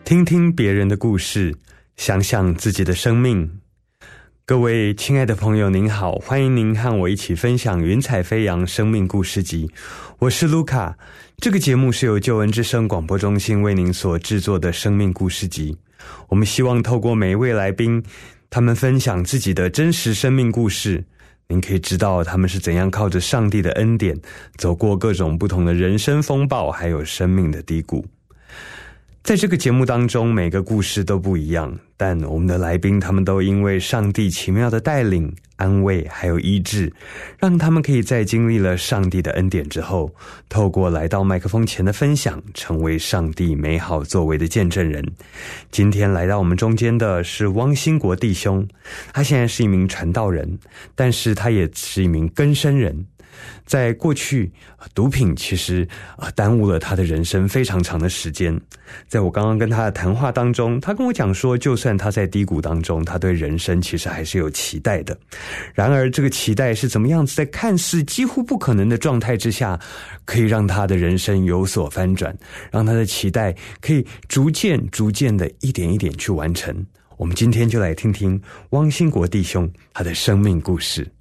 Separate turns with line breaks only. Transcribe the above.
听听别人的故事，想想自己的生命。各位亲爱的朋友您好，欢迎您和我一起分享云彩飞扬生命故事集。我是卢卡，这个节目是由救恩之声广播中心为您所制作的生命故事集。我们希望透过每一位来宾，他们分享自己的真实生命故事，您可以知道他们是怎样靠着上帝的恩典走过各种不同的人生风暴，还有生命的低谷。在这个节目当中，每个故事都不一样，但我们的来宾他们都因为上帝奇妙的带领、安慰还有医治，让他们可以在经历了上帝的恩典之后，透过来到麦克风前的分享，成为上帝美好作为的见证人。今天来到我们中间的是汪兴国弟兄，他现在是一名传道人，但是他也是一名更生人。在过去，毒品其实耽误了他的人生非常长的时间。在我刚刚跟他的谈话当中，他跟我讲说，就算他在低谷当中，他对人生其实还是有期待的。然而这个期待是怎么样子，在看似几乎不可能的状态之下，可以让他的人生有所翻转，让他的期待可以逐渐的一点一点去完成。我们今天就来听听汪兴国弟兄他的生命故事。